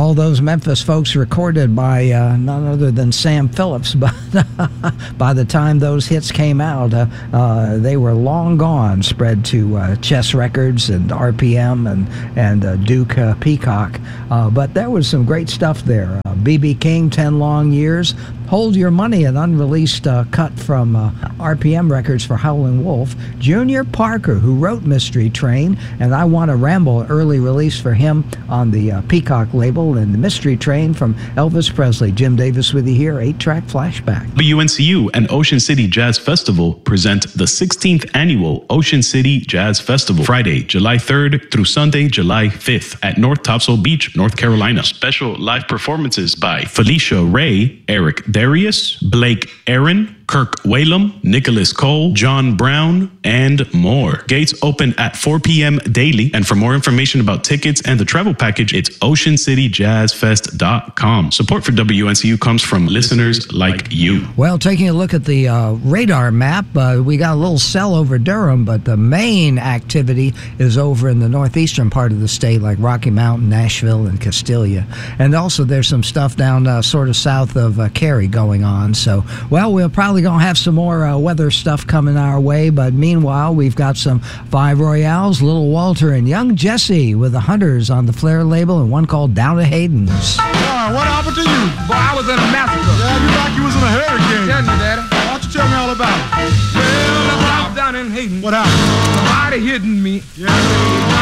all those Memphis folks recorded by none other than Sam Phillips, but by the time those hits came out, they were long gone, spread to Chess Records and RPM and Duke Peacock. But there was some great stuff there. B.B. King, 10 Long Years. Hold Your Money, an unreleased cut from RPM Records for Howlin' Wolf. Junior Parker, who wrote Mystery Train, and I Want to Ramble, early release for him on the Peacock label, and the Mystery Train from Elvis Presley. Jim Davis with you here, 8-track flashback. WNCU and Ocean City Jazz Festival present the 16th Annual Ocean City Jazz Festival, Friday, July 3rd through Sunday, July 5th at North Topsail Beach, North Carolina. Special live performances by Felicia Ray, Eric Darius, Blake Aaron, Kirk Whalum, Nicholas Cole, John Brown, and more. Gates open at 4 p.m. daily. And for more information about tickets and the travel package, it's oceancityjazzfest.com. Support for WNCU comes from listeners like you. Well, taking a look at the radar map, we got a little cell over Durham, but the main activity is over in the northeastern part of the state, like Rocky Mountain, Nashville, and Castilia. And also there's some stuff down sort of south of Cary going on. So, well, we'll probably going to have some more weather stuff coming our way, but meanwhile, we've got some Five Royales, Little Walter, and Young Jesse with the Hunters on the Flair label, and one called Down to Hayden's. What happened to you? Boy, I was in a massacre. Yeah, you like you was in a hurricane. Tell me, Daddy. Why don't you tell me all about it? Well, I was down in Hayden. What happened? Somebody hitting me. Yeah.